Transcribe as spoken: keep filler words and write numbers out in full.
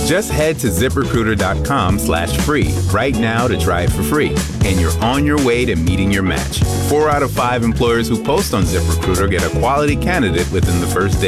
Just head to ZipRecruiter.com slash free right now to try it for free. And you're on your way to meeting your match. Four out of five employers who post on ZipRecruiter get a quality candidate within the first day.